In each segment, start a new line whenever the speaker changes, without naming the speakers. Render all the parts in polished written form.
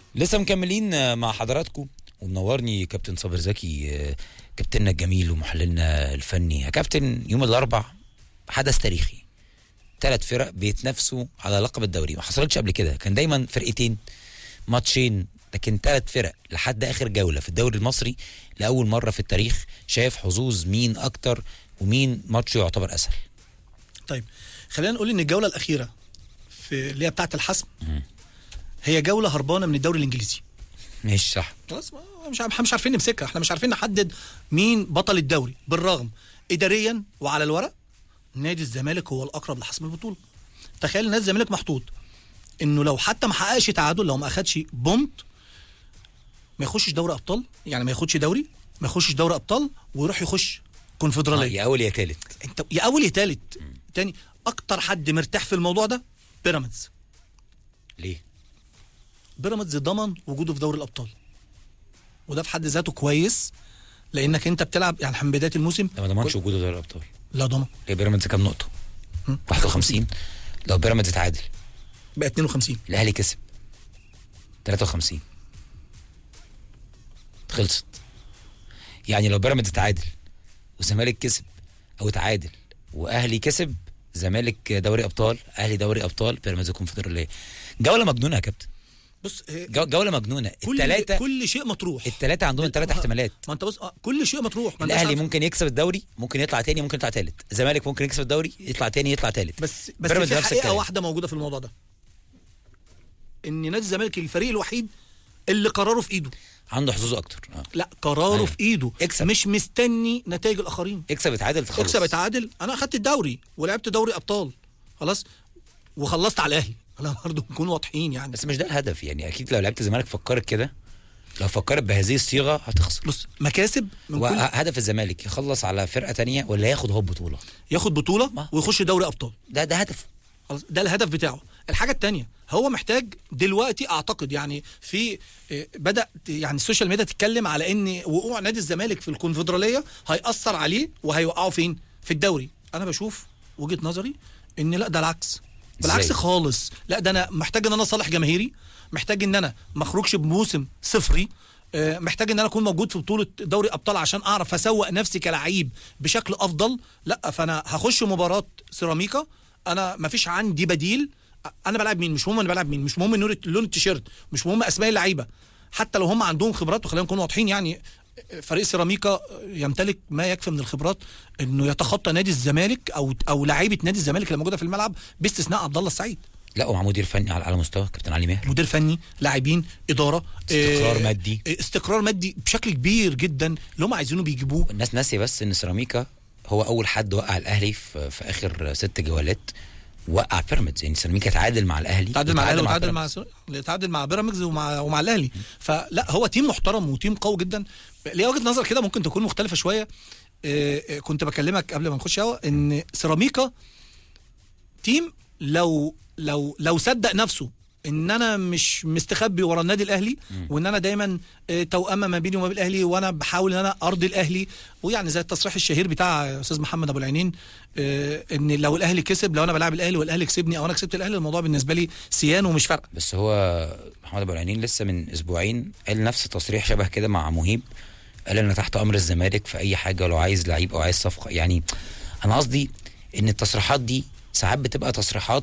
لسه مكملين مع حضراتكم، ومنورني كابتن صابر زكي، كابتننا الجميل ومحللنا الفني. يا كابتن، يوم الاربع حدث تاريخي، 3 فرق بيتنافسوا على لقب الدوري. ما حصلتش قبل كده، كان دايما فرقتين ماتشين، لكن 3 فرق لحد اخر جولة في الدوري المصري. لأول مرة في التاريخ. شايف حظوظ مين اكتر ومين ماتش يعتبر اسهل؟
طيب خلينا نقول ان الجولة الأخيرة في اللي هي بتاعة الحسم هي جولة هربانة من الدوري الإنجليزي.
مش صح؟
خلاص مش عارفين نمسكها، احنا مش عارفين نحدد مين بطل الدوري، بالرغم إداريا وعلى الورق نادي الزمالك هو الأقرب لحسم البطولة. تخيل نادي الزمالك محطوط انه لو حتى ما حققش تعادل، لو ما اخدش بونت ما يخشش دوري ابطال، يعني ما ياخدش دوري، ما يخشش دوري ابطال ويروح يخش كونفدراليه.
يا اول يا ثالث.
انت يا اول يا ثالث. تاني اكتر حد مرتاح في الموضوع ده بيراميدز.
ليه؟
بيراميدز ضمن وجوده في دوري الابطال، وده في حد ذاته كويس، لانك انت بتلعب يعني من بدايه الموسم.
ما ضمنش وجوده في دوري الابطال.
لا ضمن.
ليه؟ بيراميدز كام نقطه؟ 51. لو بيراميدز اتعادل
بقى 52.
الاهلي كسب 53، خلصت. يعني لو بيراميدز اتعادل وزمالك كسب، او اتعادل واهلي كسب، زمالك دوري ابطال، اهلي دوري ابطال، بيراميدز كونفدراليه. جوله مجنونه يا كابتن.
بص
جوله مجنونه. الثلاثه
كل شيء مطروح.
الثلاثه عندهم 3 احتمالات.
ما انت بص كل شيء مطروح.
الاهلي ممكن يكسب الدوري، ممكن يطلع تاني، ممكن يطلع ثالث. الزمالك ممكن يكسب الدوري، يطلع تاني، يطلع ثالث.
بس في حقيقه واحده موجوده في الموضوع ده، ان نادي الزمالك الفريق الوحيد اللي قراره في ايده.
عنده حظوظ اكتر.
لا قراره في ايده.
اكسب.
مش مستني نتائج الاخرين.
اكسب اتعادل تخلص.
اكسب اتعادل. انا اخدت الدوري ولعبت دوري ابطال خلاص وخلصت على الاهلي. انا برضه نكون واضحين يعني.
بس مش ده الهدف يعني. اكيد لو لعبت الزمالك فكرت كده، لو فكرت بهذه الصيغه هتخسر.
بص مكاسب من كل
هدف الزمالك يخلص على فرقه تانية ولا ياخد هو بطوله؟
ياخد بطوله ويخش دوري ابطال.
ده هدفه
خلاص، ده الهدف بتاعه. الحاجه التانية هو محتاج دلوقتي، اعتقد يعني في بدأ يعني السوشيال ميديا تتكلم على ان وقوع نادي الزمالك في الكونفدراليه هيأثر عليه وهيوقعه فين؟ في الدوري. انا بشوف وجهة نظري ان لا، ده العكس. بالعكس خالص. لا، ده انا محتاج ان انا اصالح جماهيري، محتاج ان انا ما اخرجش بموسم صفري، محتاج ان انا اكون موجود في بطوله دوري ابطال عشان اعرف اسوق نفسي كلاعب بشكل افضل. لا، فانا هخش مباراه سيراميكا، انا ما فيش عندي بديل. انا بلعب مين؟ مش مهم انا بلعب مين، مش مهم لون التيشيرت، مش مهم اسماء اللعيبه، حتى لو هم عندهم خبرات. وخلينا نكون واضحين يعني، فريق سيراميكا يمتلك ما يكفي من الخبرات انه يتخطى نادي الزمالك او لعيبه نادي الزمالك اللي موجوده في الملعب، باستثناء عبد الله السعيد.
لا، ومع مدير فني على مستوى كابتن علي ماهر.
مدير فني، لاعبين، اداره، استقرار مادي بشكل كبير جدا اللي هم عايزينه بيجيبوه.
الناس ناسيه بس ان سيراميكا هو اول حد وقع الاهلي في اخر 6 جولات، وقع بيراميدز. يعني سيراميكا تعادل مع الاهلي،
تعادل مع بيراميدز ومع الاهلي. فلا، هو تيم محترم وتيم قوي جدا. ليه وجهة نظر كده ممكن تكون مختلفه شويه. كنت بكلمك قبل ما نخش ان سيراميكا تيم لو صدق نفسه ان انا مش مستخبي ورا النادي الاهلي، وان انا دايما توأمه ما بيني وما بين الاهلي، وانا بحاول ان انا ارضي الاهلي. ويعني زي التصريح الشهير بتاع استاذ محمد ابو العينين، ان لو الاهلي كسب، لو انا بلعب الاهلي والاهلي كسبني او انا كسبت الاهلي، الموضوع بالنسبه لي سيان ومش فارقه.
بس هو محمد ابو العينين لسه من اسبوعين قال نفس تصريح شبه كده مع مهيب، قال انا تحت امر الزمالك في اي حاجه، لو عايز لعيب او عايز صفقه. يعني انا قصدي ان التصريحات دي ساعات بتبقى تصريحات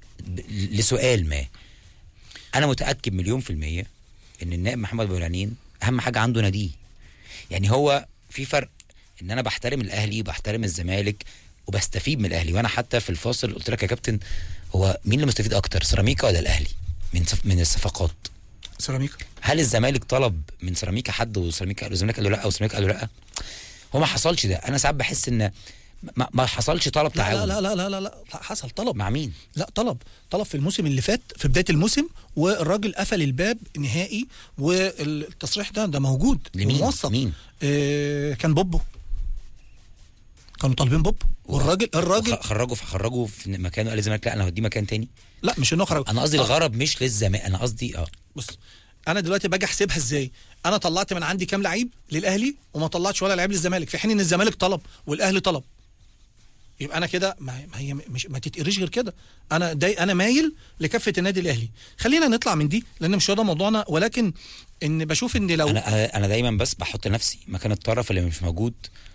لسؤال ما. انا متاكد 100% ان النائب محمد ابو العينين اهم حاجه عنده ناديه. يعني هو في فرق ان انا بحترم الاهلي وبحترم الزمالك وبستفيد من الاهلي. وانا حتى في الفاصل قلت لك يا كابتن، هو مين اللي مستفيد اكتر، سيراميكا ولا الاهلي من الصفقات؟
سيراميكا.
هل الزمالك طلب من سيراميكا حد والزمالك قال له لا، او سيراميكا قال له لا؟ هو ما حصلش ده. انا ساعات بحس ان ما حصلش طلب تعاون.
لا لا لا لا لا حصل طلب.
مع مين؟
لا، طلب في الموسم اللي فات في بدايه الموسم، والراجل قفل الباب نهائي. والتصريح ده موجود
موثق. مين؟
كان بوبو. كانوا طالبين بوبو، والراجل
خرجوا في مكانه. قال الزمالك لا، انا هوديه مكان تاني.
لا، مش انه خرج.
انا قصدي الغرض مش للزمالك، انا قصدي
بص، انا دلوقتي باجي احسبها ازاي. انا طلعت من عندي كام لعيب للاهلي وما طلعتش ولا لعيب للزمالك، في حين ان الزمالك طلب والاهلي طلب. يبقى انا كده ما هي مش ما تتقريش غير كده. انا مايل لكفه النادي الاهلي. خلينا نطلع من دي لان مش هو ده موضوعنا، ولكن ان بشوف ان لو
انا دايما بس بحط نفسي مكان الطرف اللي مش موجود.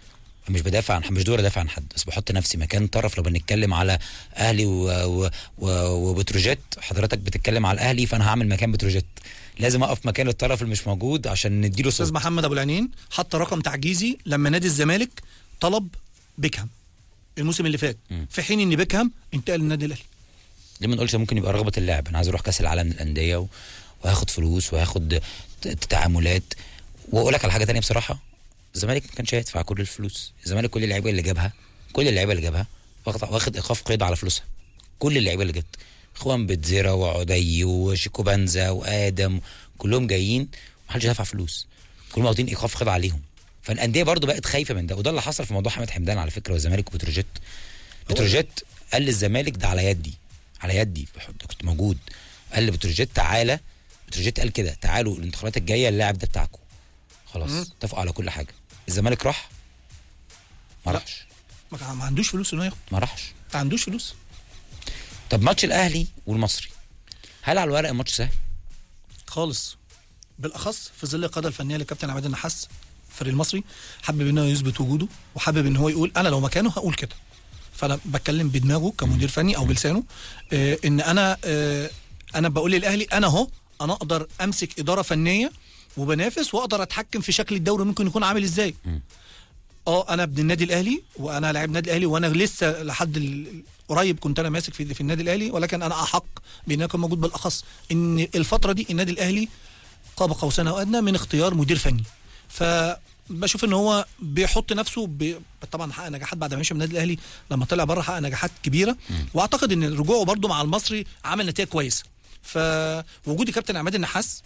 مش دور ادافع عن حد، بس بحط نفسي مكان طرف. لو بنتكلم على اهلي وبتروجيت، حضرتك بتتكلم على الاهلي، فانا هعمل مكان بتروجيت. لازم اقف مكان الطرف اللي مش موجود عشان نديله صوت.
استاذ محمد ابو العنين حط رقم تعجيزي لما نادي الزمالك طلب بيكهام الموسم اللي فات، في حين ان بيكهام انتقل للنادي الاهلي.
ليه ما نقولش ممكن يبقى رغبه اللاعب، انا عايز اروح كاس العالم للانديه وهاخد فلوس وهاخد تعاملات. واقول لك على حاجه تانية بصراحه، الزمالك ما كانش هيدفع كل الفلوس. الزمالك كل اللعيبه اللي جابها واخد ايقاف قيد على فلوسها. كل اللعيبه اللي جت، اخوان بتزيرا وعدي وشيكوبانزا وادم، كلهم جايين محدش دفع فلوس، كلهم واخدين ايقاف قيد عليهم. فالانديه برضو بقت خايفه من ده، وده اللي حصل في موضوع حماد حمدان على فكره والزمالك وبتروجيت. بتروجيت قال للزمالك ده على يدي كنت موجود، قال لبتروجيت تعالى، بتروجيت قال كده تعالوا الانتخابات الجايه اللاعب ده بتاعكم. خلاص اتفقوا على كل حاجه. الزمالك راح ما راحش،
ما عندوش فلوس انه ياخد،
ما راحش،
ما عندوش فلوس.
طب ماتش الاهلي والمصري، هل على الورق الماتش سهل؟
خالص، بالاخص في ظل القياده الفنيه للكابتن عماد النحاس. الفريق المصري حابب انه يثبت وجوده، وحابب ان هو يقول انا لو مكانه هقول كده. فانا بتكلم بدماغه كمدير فني او بلسانه، ان انا بقول للاهلي انا اهو، انا اقدر امسك اداره فنيه وبنافس واقدر اتحكم في شكل الدوري ممكن يكون عامل ازاي. انا ابن النادي الاهلي وانا لاعب النادي الاهلي، وانا لسه لحد قريب كنت انا ماسك في النادي الاهلي، ولكن انا احق بان اكون موجود. بالاخص ان الفتره دي النادي الاهلي قاب قوسين او ادنى من اختيار مدير فني. فبشوف ان هو بيحط نفسه طبعا حقق نجاحات بعد ما مشى من النادي الاهلي، لما طلع بره حقق نجاحات كبيره. واعتقد ان رجوعه برده مع المصري عمل نتيجه كويسه. فوجود كابتن عماد النحاس،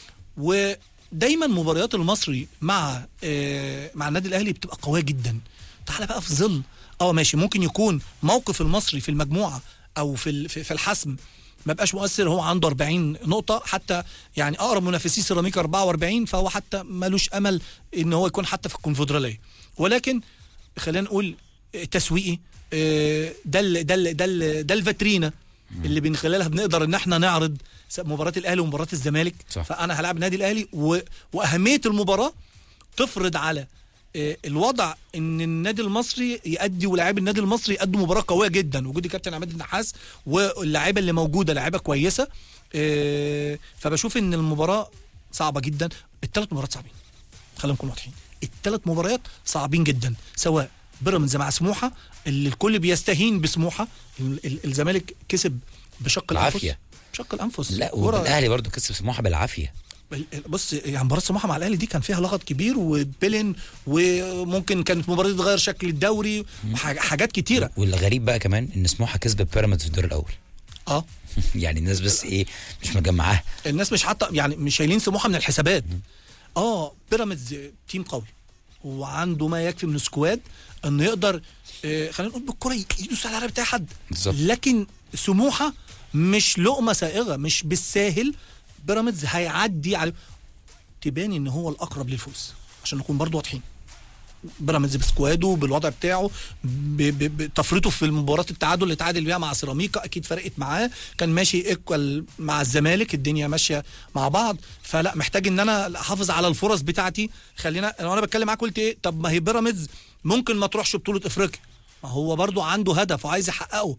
ودايما مباريات المصري مع النادي الاهلي بتبقى قويه جدا. تعالى بقى في ظل ماشي، ممكن يكون موقف المصري في المجموعه او في الحسم ما بقاش مؤثر، هو عنده 40 نقطه، حتى يعني اقرب منافسيه سيراميكا 44، فهو حتى مالوش امل ان هو يكون حتى في الكونفدراليه. ولكن خلينا نقول تسويقي، ده الفاترينا اللي من خلالها بنقدر ان احنا نعرض مباراه الاهلي ومباراه الزمالك. صح. فانا هلاعب النادي الاهلي، واهميه المباراه تفرض على الوضع ان النادي المصري يؤدي ولاعيب النادي المصري يقدموا مباراه قويه جدا. وجود الكابتن عماد النحاس واللاعيبه اللي موجوده لاعيبه كويسه، فبشوف ان المباراه صعبه جدا. الثلاث مباريات صعبين، خلينا نكون واضحين، الثلاث مباريات صعبين جدا، سواء بيراميدز مع سموحه اللي الكل بيستهين بسموحه، الزمالك كسب بشق الانفس.
لا، والاهلي برضو كسب سموحه بالعافيه.
بص يعني مباراه سموحه مع الاهلي دي كان فيها لغط كبير وبيلن، وممكن كانت مباراه تغير شكل الدوري وحاجات كتيره.
والغريب بقى كمان ان سموحه كسبت بيراميدز في الدور الاول. يعني الناس بس مش مجمعاها،
الناس مش حاطه يعني مش شايلين سموحه من الحسابات. بيراميدز تيم قوي وعنده ما يكفي من السكواد انه يقدر خلينا نقول بالكره يدوس على العرب بتاع حد. لكن سموحه مش لقمه سائغه، مش بالساهل بيراميدز هيعدي عليه. تبان ان هو الاقرب للفوز عشان نكون برضو واضحين. بيراميدز بسكواده بالوضع بتاعه بتفريطه في المباراه التعادل اللي تعادل بيها مع سيراميكا اكيد فرقت معاه، كان ماشي ايكوال مع الزمالك، الدنيا ماشيه مع بعض. فلا محتاج ان انا احافظ على الفرص بتاعتي. خلينا وانا بتكلم معاك قلت طب ما هي بيراميدز ممكن ما تروحش بطوله افريقيا، ما هو برضو عنده هدف وعايز يحققه.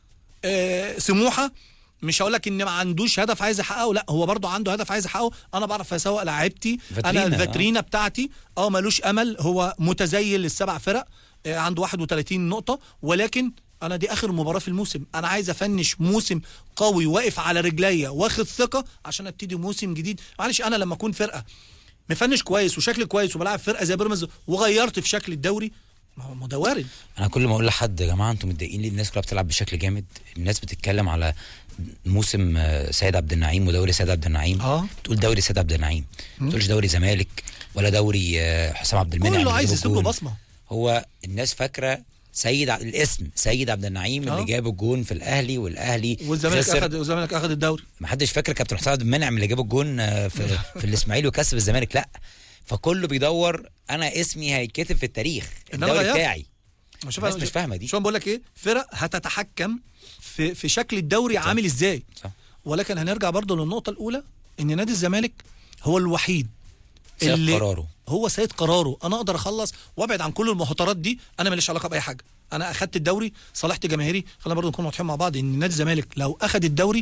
سموحه مش هقول لك ان ما عندوش هدف عايز يحققه، لا هو برضو عنده هدف عايز يحققه. انا بعرف اسوق لاعيبتي، انا الفاترينا بتاعتي ملوش امل، هو متزيل للسبع فرق، عنده 31 نقطه. ولكن انا دي اخر مباراه في الموسم، انا عايز افنش موسم قوي واقف على رجليا واخد ثقه عشان ابتدي موسم جديد. معلش انا لما اكون فرقه مفنش كويس وشكل كويس وبلعب فرقه زي بيراميدز وغيرت في شكل الدوري، ما هو ده وارد.
انا كل ما اقول لحد يا جماعه انتوا متضايقين ليه؟ الناس كلها بتلعب بشكل جامد، الناس بتتكلم على موسم سيد عبد النعيم ودوري سيد عبد النعيم. تقول دوري سيد عبد النعيم، ما تقولش دوري زمالك ولا دوري حسام عبد المنعم.
كله عايز يسيب له بصمه.
هو الناس فاكره الاسم سيد عبد النعيم اللي جاب الجون في الاهلي
والزمالك اخذ الدوري.
ما حدش فاكر كابتن حسام عبد المنعم اللي جاب الجون في الاسماعيلي وكسب الزمالك. لا، فكله بيدور انا اسمي هيتكتب في التاريخ الدوري بتاعي. الناس مش فاهمه دي.
شو بقول لك ايه، فرق هتتحكم في شكل الدوري عامل ازاي.
صح.
ولكن هنرجع برضه للنقطه الاولى، ان نادي الزمالك هو الوحيد
سيد قراره،
هو سيد قراره. انا اقدر اخلص وابعد عن كل المهاترات دي، انا ماليش علاقه باي حاجه. انا اخدت الدوري، صالحت جماهيري. خلينا برضه نكون واضحين مع بعض ان نادي الزمالك لو اخد الدوري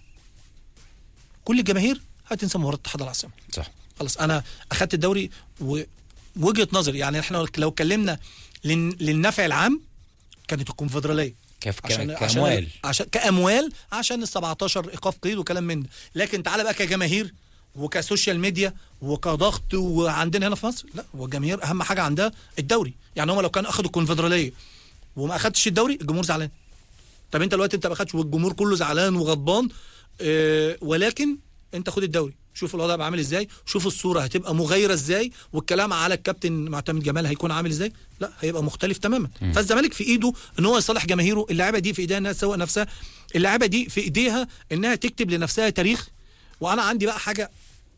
كل الجماهير هتنسى مباراه اتحاد العاصمه.
صح.
خلاص انا اخدت الدوري. ووجهه نظري يعني احنا لو اتكلمنا للنفع العام كانت الكونفدراليه
كأموال،
عشان ال 17 ايقاف قيد وكلام من ده. لكن تعالى بقى كجماهير وكسوشيال ميديا وكضغط وعندنا هنا في مصر، لا، هو الجماهير اهم حاجه عندها الدوري. يعني هم لو كانوا اخدوا الكونفدراليه وما اخدتش الدوري الجمهور زعلان. طب انت دلوقتي انت ما اخدتش والجمهور كله زعلان وغضبان، ولكن انت خد الدوري. شوف الوضع هيبقى عامل ازاي، شوف الصوره هتبقى مغايره ازاي، والكلام على الكابتن معتمد جمال هيكون عامل ازاي. لا، هيبقى مختلف تماما. فالزمالك في ايده ان هو يصالح جماهيره، اللاعيبه دي في ايديها انها تسوق نفسها، اللاعيبه دي في ايديها انها تكتب لنفسها تاريخ. وانا عندي بقى حاجه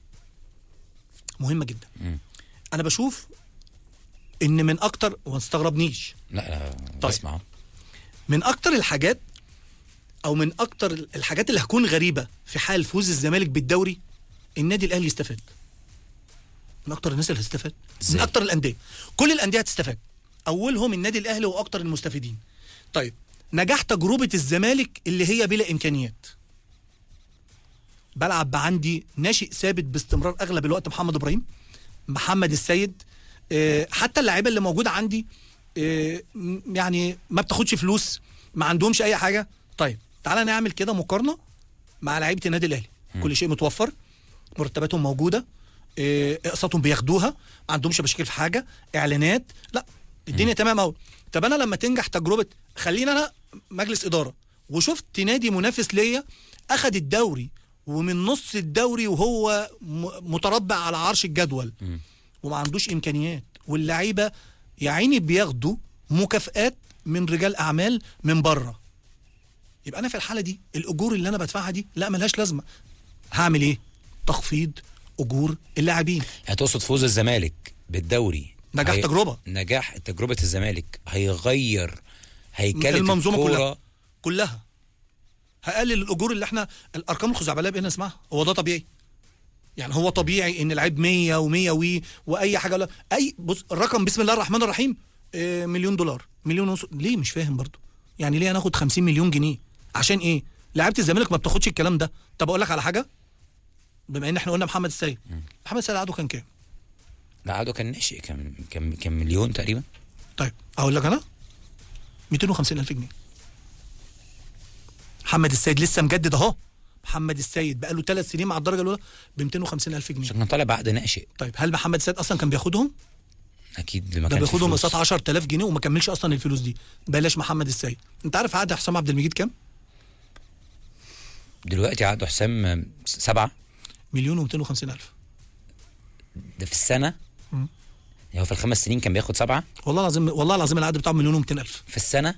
مهمه جدا. انا بشوف ان من اكتر، وما تستغربنيش،
لا
طيب،
اسمع،
من اكتر الحاجات او من اكتر الحاجات اللي هتكون غريبه في حال فوز الزمالك بالدوري، النادي الاهلي يستفاد. من اكتر الناس اللي هتستفاد، من اكتر الانديه، كل الانديه هتستفاد، اولهم النادي الاهلي واكتر المستفيدين. طيب، نجاح تجربه الزمالك اللي هي بلا امكانيات، بلعب عندي ناشئ ثابت باستمرار اغلب الوقت، محمد ابراهيم، محمد السيد، حتى اللاعيبه اللي موجوده عندي يعني ما بتاخدش فلوس، ما عندهمش اي حاجه. طيب تعالى نعمل كده مقارنه مع لعيبه النادي الاهلي. كل شيء متوفر، مرتباتهم موجوده، اقساطهم بياخدوها، ما عندهمش مشاكل في حاجه، اعلانات، لا الدنيا تمام قوي. طب انا لما تنجح تجربه، خلينا انا مجلس اداره وشفت نادي منافس ليا اخد الدوري ومن نص الدوري وهو متربع على عرش الجدول وما عندوش امكانيات، واللعيبه يا عيني بياخدوا مكافآت من رجال اعمال من بره، يبقى انا في الحاله دي الاجور اللي انا بدفعها دي لا ملهاش لازمه. هعمل ايه؟ تخفيض اجور اللاعبين.
يعني تقصد فوز الزمالك بالدوري نجاح تجربه الزمالك هيغير هيكله
المنظومه كلها هقلل الاجور اللي احنا الارقام الخزعبليه بقينا نسمعها. هو ده طبيعي؟ يعني هو طبيعي ان العيب 100 و100 واي حاجه؟ لا، اي بص الرقم بسم الله الرحمن الرحيم مليون دولار، مليون ونص. ليه؟ مش فاهم برضو. يعني ليه انا اخد 50 مليون جنيه عشان ايه؟ لعيبه الزمالك ما بتاخدش الكلام ده. طب اقول لك على حاجه، بما ان احنا قلنا محمد السيد، محمد السيد عقده كان كام؟
لا عقده كان ناشئ، كان مليون تقريبا.
طيب اقول لك انا 250,000 جنيه. محمد السيد لسه مجدد اهو، محمد السيد بقى له 3 سنين مع الدرجه الاولى ب 250,000 جنيه
عشان كان طالع بعقد ناشئ.
طيب هل محمد السيد اصلا كان بياخدهم؟
اكيد ما
كانش. ده بياخدهم قسط 10,000 جنيه وما كملش اصلا الفلوس دي. بلاش محمد السيد. انت عارف عقد حسام عبد المجيد كام؟
دلوقتي عقد حسام 7
مليون و250,000
ده في السنه. يعني هو في ال5 سنين كان بياخد 7.
والله العظيم العقد بتاعه مليون و200,000
في السنه.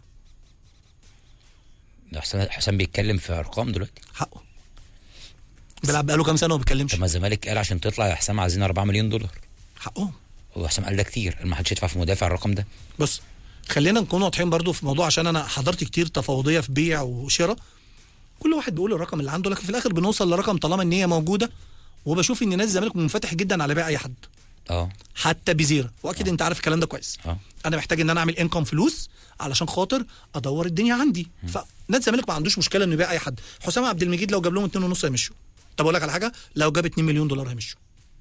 ده حسام بيتكلم في ارقام دلوقتي.
حقه بيلعب بقاله كام سنه وما بيتكلمش.
طب ما الزمالك قال عشان تطلع يا حسام عايزين 4 مليون دولار.
حقهم.
وحسام قال ده كتير، ما حدش يدفع في مدافع الرقم ده.
بص خلينا نكون واضحين برضو في موضوع، عشان انا حضرت كتير تفاوضيه في بيع وشراء، كل واحد بيقول الرقم اللي عنده، لكن في الاخر بنوصل لرقم طالما ان هي موجوده. وبشوف ان نادي الزمالك منفتح جدا على بيع اي حد، حتى بزيره، واكيد انت عارف الكلام ده كويس. انا محتاج ان انا اعمل انكم فلوس علشان خاطر ادور الدنيا عندي. فنادي الزمالك ما عندوش مشكله انه يبيع اي حد. حسام عبد المجيد لو جاب لهم 2.5 هيمشوا. طب اقول لك على حاجه، لو جاب 2 مليون دولار هيمشوا.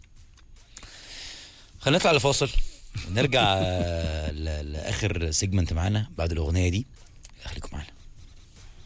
خلينا نطلع لفاصل نرجع لاخر سيجمنت معانا بعد الاغنيه دي. خليكم معانا.